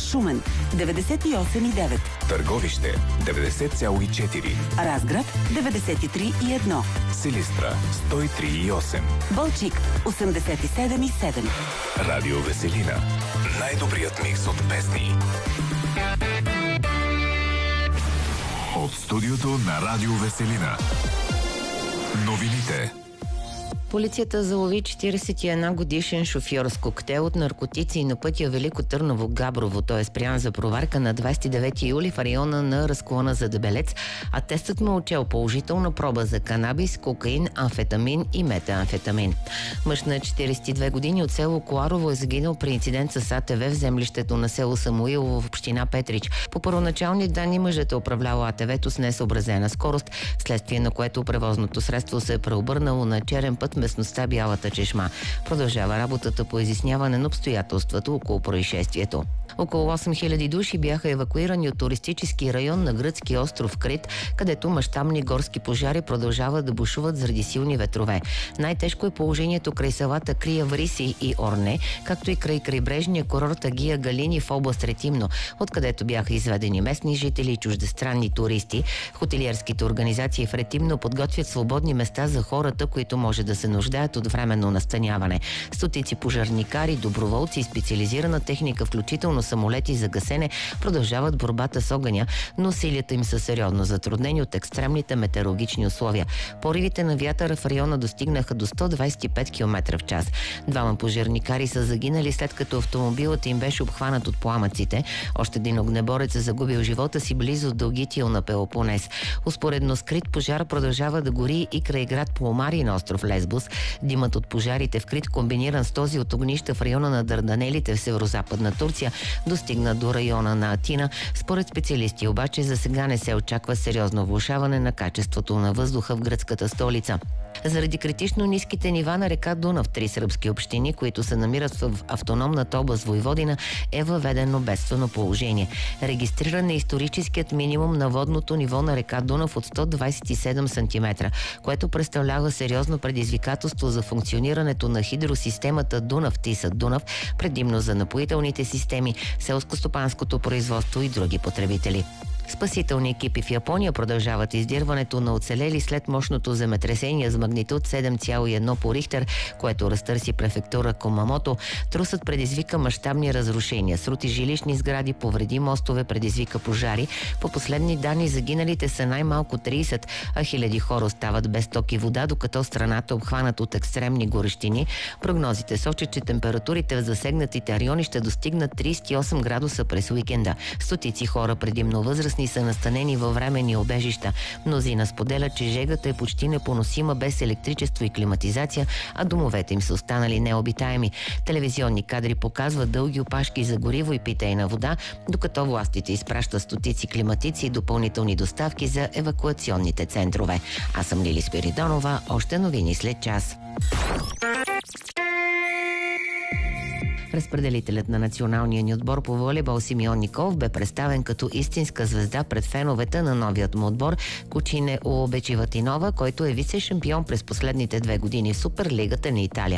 Шумен 98,9. Търговище 90,4. Разград 93,1. Силистра 103,8. Балчик 87,7. Радио Веселина. Най-добрият микс от песни. От студиото на Радио Веселина. Новините. Полицията залови 41 годишен шофьор с коктейл от наркотици на пътя Велико Търново-Габрово. Той е спрян за проверка на 29 юли в района на разклона за Дебелец, а тестът му отчел положителна проба за канабис, кокаин, амфетамин и метаамфетамин. Мъж на 42 години от село Коларово е загинал при инцидент с АТВ в землището на село Самуилово в община Петрич. По първоначални данни мъжът е управлял АТВ-то с несъобразена скорост, вследствие на което превозното средство се е преобърнало на черен път местността Бялата чешма. Продължава работата по изясняване на обстоятелствата около происшествието. Около 8000 души бяха евакуирани от туристически район на гръцки остров Крит, където мащабни горски пожари продължават да бушуват заради силни ветрове. Най-тежко е положението край селата Крия Вриси и Орне, както и край крайбрежния курорт Агия Галини в област Ретимно, откъдето бяха изведени местни жители и чуждестранни туристи. Хотелиерските организации в Ретимно подготвят свободни места за хората, които може да се нуждаят от временно настаняване. Стотици пожарникари, доброволци и специализирана техника, включително самолети за гасене, продължават борбата с огъня, но усилията им са сериозно затруднени от екстремните метеорологични условия. Поривите на вятъра в района достигнаха до 125 км в час. Двама пожарникари са загинали, след като автомобилът им беше обхванат от пламъците. Още един огнеборец е загубил живота си близо до Гитил на Пелопонес. Успоредно скрит пожар продължава да гори и край град Пломари на остров Лесбос. Димът от пожарите в Крит, комбиниран с този от огнища в района на Дарданелите в северозападна Турция, достигна до района на Атина. Според специалисти обаче за сега не се очаква сериозно влошаване на качеството на въздуха в гръцката столица. Заради критично ниските нива на река Дунав, 3 сръбски общини, които се намират в автономната област Войводина, е въведено бедствено положение. Регистриран е историческият минимум на водното ниво на река Дунав от 127 см, което представлява сериозно предизвикателство за функционирането на хидросистемата Дунав-Тиса-Дунав, предимно за напоителните системи, селско-стопанското производство и други потребители. Спасителни екипи в Япония продължават издирването на оцелели след мощното земетресение с магнитуд 7,1 по Рихтер, което разтърси префектура Кумамото. Трусът предизвика мащабни разрушения, срути жилищни сгради, повреди мостове, предизвика пожари. По последни данни загиналите са най-малко 30, а хиляди хора остават без ток и вода, докато страната обхванат от екстремни горещини. Прогнозите сочат, че температурите в засегнатите райони ще достигнат 38 градуса през уикенда. Стотици хора, предимно възрастни, са настанени във временни обежища. Мнозина споделят, че жегата е почти непоносима без електричество и климатизация, а домовете им са останали необитаеми. Телевизионни кадри показват дълги опашки за гориво и питейна вода, докато властите изпращат стотици климатици и допълнителни доставки за евакуационните центрове. Аз съм Лили Спиридонова. Още новини след час. Разпределителят на националния ни отбор по волейбол Симеон Николов бе представен като истинска звезда пред феновете на новият му отбор Кучине Уобечиватинова, който е вице-шампион през последните 2 години в Суперлигата на Италия.